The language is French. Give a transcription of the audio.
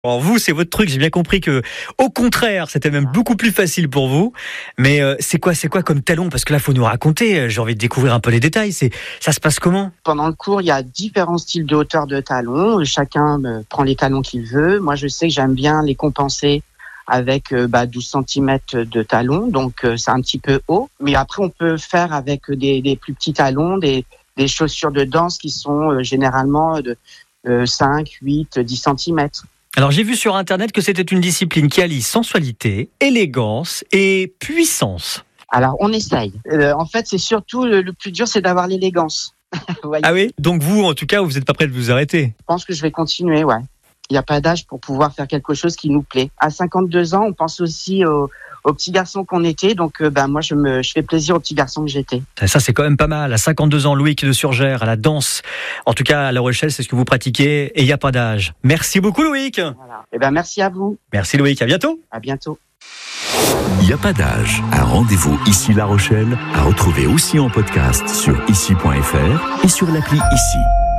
Alors vous, c'est votre truc. J'ai bien compris que, au contraire, c'était même beaucoup plus facile pour vous. Mais c'est quoi comme talon? Parce que là, faut nous raconter. J'ai envie de découvrir un peu les détails. Ça se passe comment? Pendant le cours, il y a différents styles de hauteur de talons. Chacun prend les talons qu'il veut. Moi, je sais que j'aime bien les compenser avec 12 cm de talons. Donc, c'est un petit peu haut. Mais après, on peut faire avec des plus petits talons, des chaussures de danse qui sont généralement de 5, 8, 10 cm. Alors j'ai vu sur internet que c'était une discipline qui allie sensualité, élégance et puissance. Alors on essaye. En fait, c'est surtout le plus dur, c'est d'avoir l'élégance. Ah oui? Donc vous, en tout cas, vous n'êtes pas prêt de vous arrêter? Je pense que je vais continuer, ouais. Il n'y a pas d'âge pour pouvoir faire quelque chose qui nous plaît. À 52 ans, on pense aussi aux petits garçons qu'on était. Donc moi, je fais plaisir aux petits garçons que j'étais. Ça, c'est quand même pas mal. À 52 ans, Loïc de Surgères, à la danse. En tout cas, à La Rochelle, c'est ce que vous pratiquez et il n'y a pas d'âge. Merci beaucoup, Loïc. Voilà. Merci à vous. Merci, Loïc. À bientôt. À bientôt. Il n'y a pas d'âge. Un rendez-vous ici La Rochelle à retrouver aussi en podcast sur ici.fr et sur l'appli Ici.